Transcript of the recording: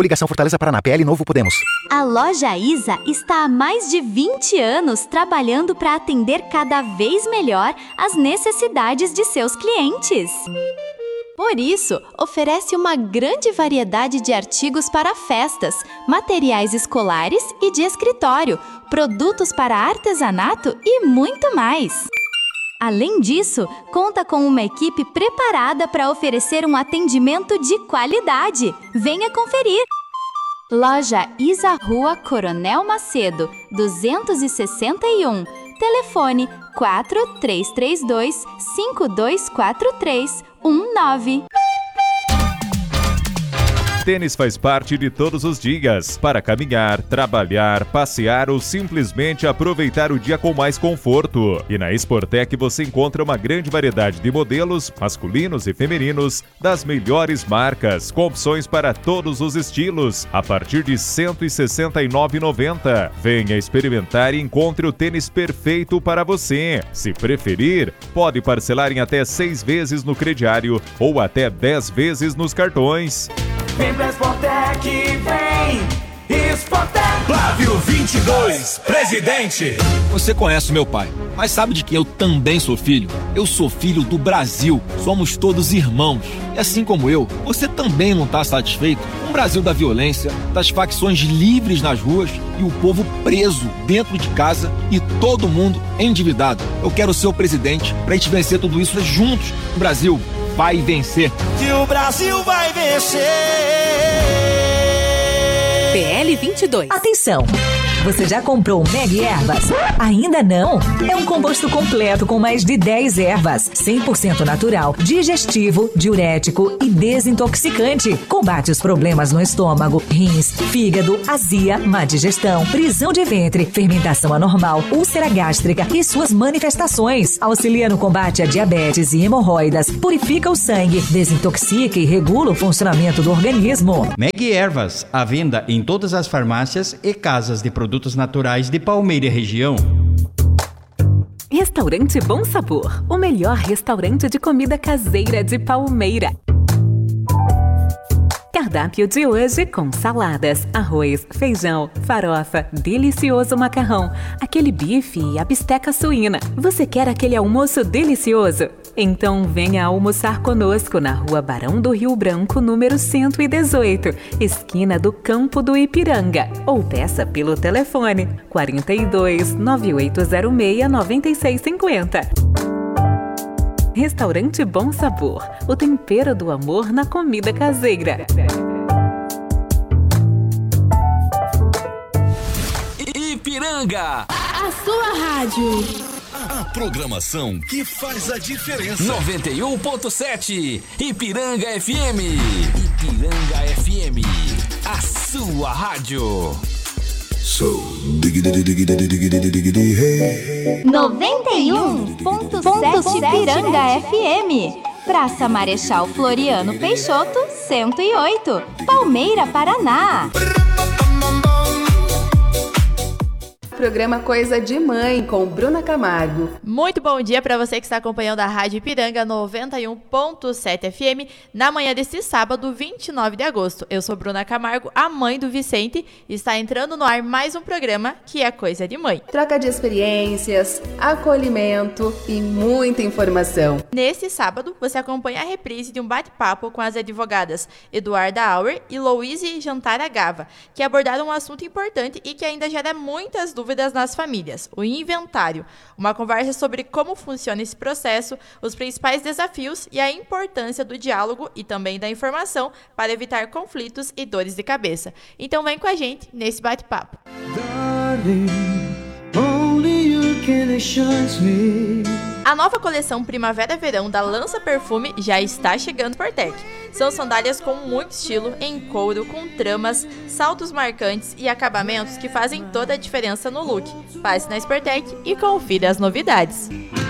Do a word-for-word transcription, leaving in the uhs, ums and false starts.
Coligação Fortaleza Paraná, P L Novo Podemos. A Loja Isa está há mais de vinte anos trabalhando para atender cada vez melhor as necessidades de seus clientes. Por isso, oferece uma grande variedade de artigos para festas, materiais escolares e de escritório, produtos para artesanato e muito mais. Além disso, conta com uma equipe preparada para oferecer um atendimento de qualidade. Venha conferir! Loja Isa, Rua Coronel Macedo, duzentos e sessenta e um. Telefone quatro três três dois, cinco dois quatro três um nove. Tênis faz parte de todos os dias, para caminhar, trabalhar, passear ou simplesmente aproveitar o dia com mais conforto. E na Sportec você encontra uma grande variedade de modelos, masculinos e femininos, das melhores marcas, com opções para todos os estilos, a partir de cento e sessenta e nove reais e noventa centavos. Venha experimentar e encontre o tênis perfeito para você. Se preferir, pode parcelar em até seis vezes no crediário ou até dez vezes nos cartões. Vem pra Sportec, vem! Sportec! Flávio vinte e dois, presidente! Você conhece meu pai, mas sabe de que eu também sou filho? Eu sou filho do Brasil, somos todos irmãos. E assim como eu, você também não está satisfeito com o Brasil da violência, das facções livres nas ruas e o povo preso dentro de casa e todo mundo endividado. Eu quero ser o presidente pra gente vencer tudo isso juntos. O Brasil vai vencer. Que o Brasil vai vencer. P L vinte e dois. Atenção! Você já comprou o Meg Ervas? Ainda não? É um composto completo com mais de dez ervas, cem por cento natural, digestivo, diurético e desintoxicante. Combate os problemas no estômago, rins, fígado, azia, má digestão, prisão de ventre, fermentação anormal, úlcera gástrica e suas manifestações. Auxilia no combate a diabetes e hemorroidas, purifica o sangue, desintoxica e regula o funcionamento do organismo. Meg Ervas, à venda em todas as farmácias e casas de produtos Produtos naturais de Palmeira região. Restaurante Bom Sabor, o melhor restaurante de comida caseira de Palmeira. Cardápio de hoje com saladas, arroz, feijão, farofa, delicioso macarrão, aquele bife e a bisteca suína. Você quer aquele almoço delicioso? Então venha almoçar conosco na Rua Barão do Rio Branco, número cento e dezoito, esquina do Campo do Ipiranga. Ou peça pelo telefone quarenta e dois, nove oito zero seis, nove seis cinco zero. Restaurante Bom Sabor, o tempero do amor na comida caseira. Ipiranga, a sua rádio. A programação que faz a diferença. noventa e um ponto sete Ipiranga F M. Ipiranga F M, a sua rádio. So, noventa e um ponto sete Ipiranga F M. Praça Marechal Floriano Peixoto, cento e oito, Palmeira, Paraná. Programa Coisa de Mãe, com Bruna Camargo. Muito bom dia para você que está acompanhando a Rádio Ipiranga noventa e um ponto sete F M na manhã deste sábado, vinte e nove de agosto. Eu sou Bruna Camargo, a mãe do Vicente, e está entrando no ar mais um programa que é Coisa de Mãe. Troca de experiências, acolhimento e muita informação. Neste sábado, você acompanha a reprise de um bate-papo com as advogadas Eduarda Auer e Louise Jantara Gava, que abordaram um assunto importante e que ainda gera muitas dúvidas nas famílias, o inventário. Uma conversa sobre como funciona esse processo, os principais desafios e a importância do diálogo e também da informação para evitar conflitos e dores de cabeça. Então vem com a gente nesse bate-papo. A nova coleção Primavera-Verão da Lança Perfume já está chegando por Tec. São sandálias com muito estilo, em couro, com tramas, saltos marcantes e acabamentos que fazem toda a diferença no look. Passe na Sportec e confira as novidades.